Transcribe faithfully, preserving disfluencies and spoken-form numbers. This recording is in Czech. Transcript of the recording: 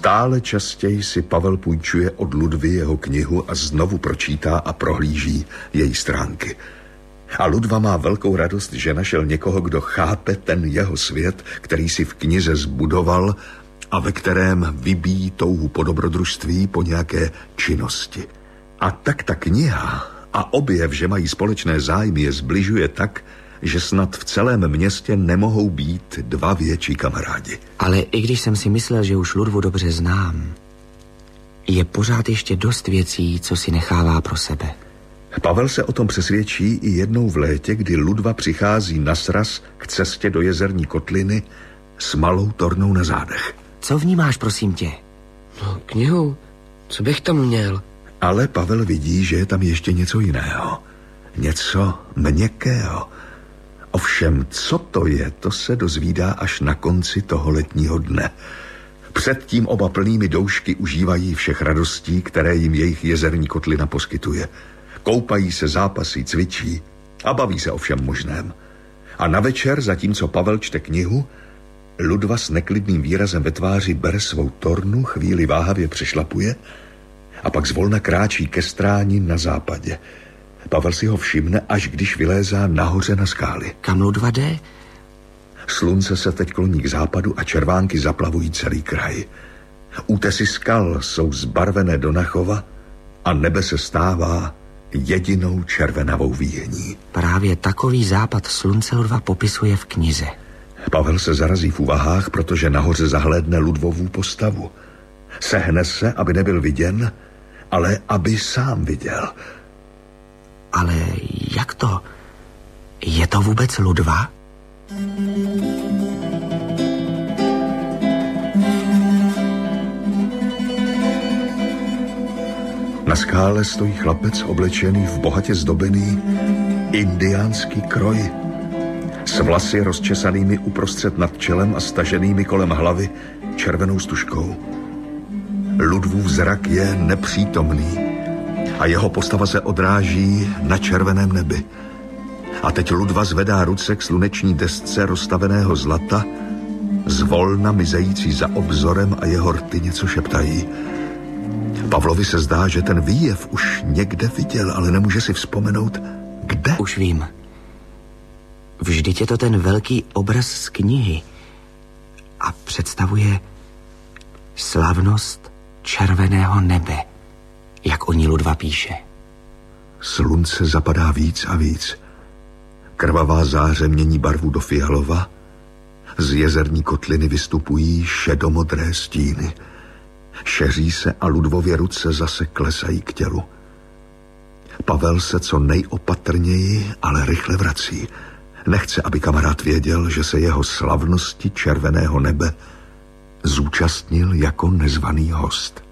Stále častěji si Pavel půjčuje od Ludvy jeho knihu a znovu pročítá a prohlíží její stránky. A Ludva má velkou radost, že našel někoho, kdo chápe ten jeho svět, který si v knize zbudoval a ve kterém vybíjí touhu po dobrodružství, po nějaké činnosti. A tak ta kniha a objev, že mají společné zájmy, je zbližuje tak, že snad v celém městě nemohou být dva větší kamarádi. Ale i když jsem si myslel, že už Ludvu dobře znám, je pořád ještě dost věcí, co si nechává pro sebe. Pavel se o tom přesvědčí i jednou v létě, kdy Ludva přichází na sraz k cestě do Jezerní kotliny s malou tornou na zádech. Co vnímáš, prosím tě? No, knihu. Co bych tam měl? Ale Pavel vidí, že je tam ještě něco jiného. Něco měkkého. Ovšem, co to je, to se dozvídá až na konci toho letního dne. Předtím oba plnými doušky užívají všech radostí, které jim jejich Jezerní kotlina poskytuje. Koupají se, zápasí, cvičí a baví se o všem možném. A na večer, zatímco Pavel čte knihu, Ludva s neklidným výrazem ve tváři bere svou tornu, chvíli váhavě přešlapuje a pak zvolna kráčí ke stráni na západě. Pavel si ho všimne, až když vylézá nahoře na skály. Kam Ludva jde? Slunce se teď kloní k západu a červánky zaplavují celý kraj. Útesy skal jsou zbarvené do nachova a nebe se stává jedinou červenavou výhní. Právě takový západ slunce Ludva popisuje v knize. Pavel se zarazí v úvahách, protože nahoře zahlédne Ludvovu postavu. Sehne se, aby nebyl viděn, ale aby sám viděl. Ale jak to? Je to vůbec Ludva? Na skále stojí chlapec oblečený v bohatě zdobený indiánský kroj. S vlasy rozčesanými uprostřed nad čelem a staženými kolem hlavy červenou stužkou. Ludvův zrak je nepřítomný a jeho postava se odráží na červeném nebi. A teď Ludva zvedá ruce k sluneční desce rozstaveného zlata, zvolna mizející za obzorem, a jeho rty něco šeptají. Pavlovi se zdá, že ten výjev už někde viděl, ale nemůže si vzpomenout, kde. Už vím. Vždyť je to ten velký obraz z knihy a představuje slavnost červeného nebe, jak o ní Ludva píše. Slunce zapadá víc a víc. Krvavá záře mění barvu do fialova. Z Jezerní kotliny vystupují šedomodré stíny. Šeří se a Ludvově ruce zase klesají k tělu. Pavel se co nejopatrněji, ale rychle vrací. Nechce, aby kamarád věděl, že se jeho slavnosti červeného nebe zúčastnil jako nezvaný host.